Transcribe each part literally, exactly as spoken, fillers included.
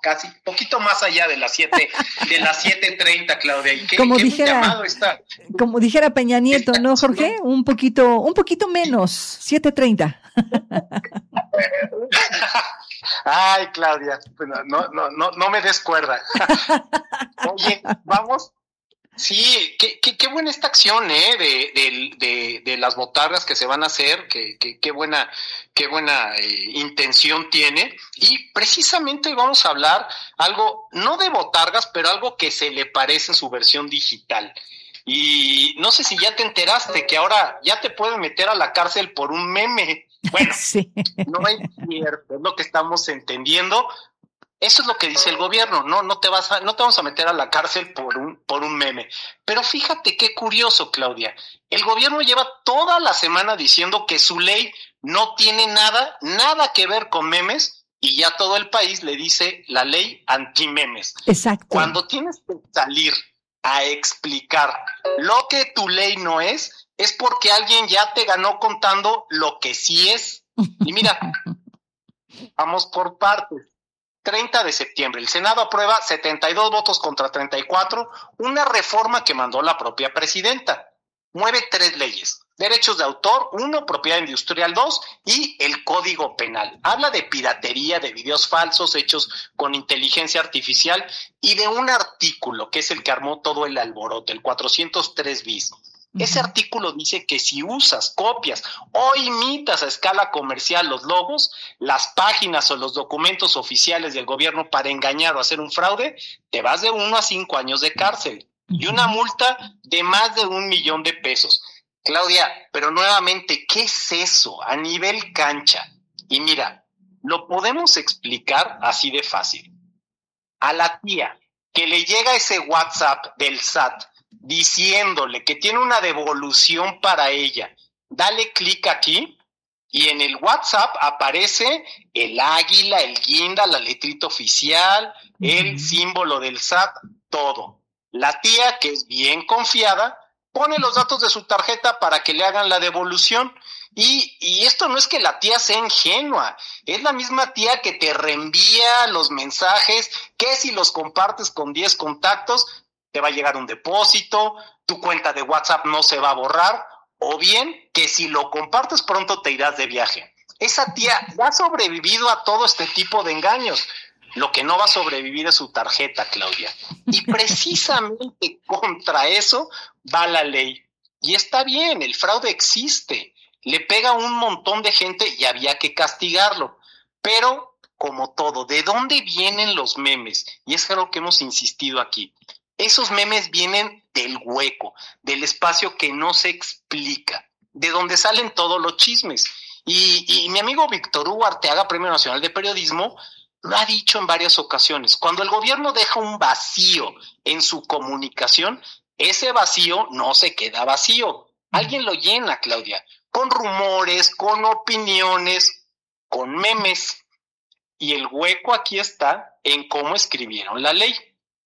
casi, poquito más allá de las siete, de las siete treinta, Claudia. ¿Y qué, como qué dijera, llamado está? Como dijera Peña Nieto, Está, ¿no, Jorge? ¿no? Un poquito, un poquito menos, siete treinta. Ay, Claudia, no, no, no, no me des cuerda. Oye, vamos. Sí, qué, qué, qué buena esta acción, ¿eh? De, de, de, de las botargas que se van a hacer, que, que, qué buena, qué buena eh, intención tiene. Y precisamente vamos a hablar algo, no de botargas, pero algo que se le parece en su versión digital. Y no sé si ya te enteraste que ahora ya te pueden meter a la cárcel por un meme. Bueno, sí. No es cierto, es lo que estamos entendiendo. Eso es lo que dice el gobierno, no, no te vas a, no te vamos a meter a la cárcel por un, por un meme. Pero fíjate qué curioso, Claudia. El gobierno lleva toda la semana diciendo que su ley no tiene nada, nada que ver con memes, y ya todo el país le dice la ley anti-memes. Exacto. Cuando tienes que salir a explicar lo que tu ley no es, es porque alguien ya te ganó contando lo que sí es. Y mira, vamos por partes. treinta de septiembre, el Senado aprueba setenta y dos votos contra treinta y cuatro, una reforma que mandó la propia presidenta. Mueve tres leyes: derechos de autor, uno, propiedad industrial, dos, y el Código Penal. Habla de piratería, de videos falsos hechos con inteligencia artificial y de un artículo que es el que armó todo el alboroto, el cuatrocientos tres bis. Ese artículo dice que si usas, copias o imitas a escala comercial los logos, las páginas o los documentos oficiales del gobierno para engañar o hacer un fraude, te vas de uno a cinco años de cárcel y una multa de más de un millón de pesos. Claudia, pero nuevamente, ¿qué es eso a nivel cancha? Y mira, lo podemos explicar así de fácil. A la tía que le llega ese WhatsApp del S A T diciéndole que tiene una devolución para ella, dale clic aquí y en el WhatsApp aparece el águila, el guinda, la letrita oficial, el uh-huh. símbolo del S A T, todo. La tía, que es bien confiada, pone los datos de su tarjeta para que le hagan la devolución. Y, y esto no es que la tía sea ingenua, es la misma tía que te reenvía los mensajes, que si los compartes con diez contactos, te va a llegar un depósito, tu cuenta de WhatsApp no se va a borrar, o bien que si lo compartes pronto te irás de viaje. Esa tía ya ha sobrevivido a todo este tipo de engaños. Lo que no va a sobrevivir es su tarjeta, Claudia. Y precisamente contra eso va la ley. Y está bien, el fraude existe, le pega a un montón de gente y había que castigarlo. Pero, como todo, ¿de dónde vienen los memes? Y es algo que hemos insistido aquí. Esos memes vienen del hueco, del espacio que no se explica, de donde salen todos los chismes. Y, y mi amigo Víctor Hugo Arteaga, Premio Nacional de Periodismo, lo ha dicho en varias ocasiones. Cuando el gobierno deja un vacío en su comunicación, ese vacío no se queda vacío. Alguien lo llena, Claudia, con rumores, con opiniones, con memes. Y el hueco aquí está en cómo escribieron la ley.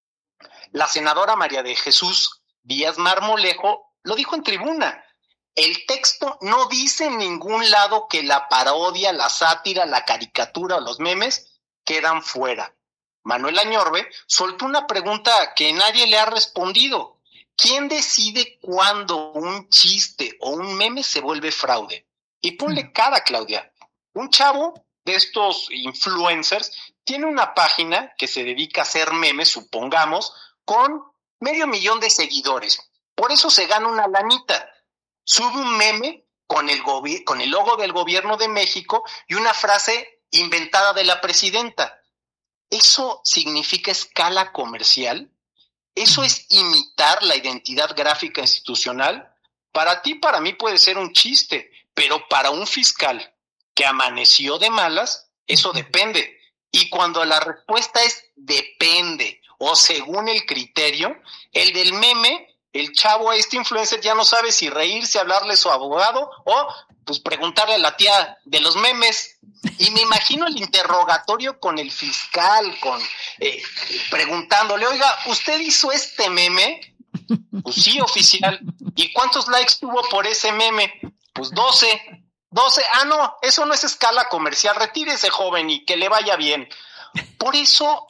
La senadora María de Jesús Díaz Marmolejo lo dijo en tribuna. El texto no dice en ningún lado que la parodia, la sátira, la caricatura o los memes quedan fuera. Manuel Añorbe soltó una pregunta que nadie le ha respondido. ¿Quién decide cuándo un chiste o un meme se vuelve fraude? Y ponle cara, Claudia. Un chavo de estos influencers tiene una página que se dedica a hacer memes, supongamos, con medio millón de seguidores. Por eso se gana una lanita. Sube un meme con el, gobi- con el logo del gobierno de México y una frase inventada de la presidenta. ¿Eso significa escala comercial? ¿Eso es imitar la identidad gráfica institucional? Para ti, para mí puede ser un chiste, pero para un fiscal que amaneció de malas, eso depende. Y cuando la respuesta es depende o según el criterio, el del meme, el chavo a este influencer ya no sabe si reírse, hablarle a su abogado o pues preguntarle a la tía de los memes. Y me imagino el interrogatorio con el fiscal, con eh, preguntándole, oiga, ¿usted hizo este meme? Pues sí, oficial. ¿Y cuántos likes tuvo por ese meme? Pues doce. doce. Ah, no, eso no es escala comercial. Retírese, joven, y que le vaya bien. Por eso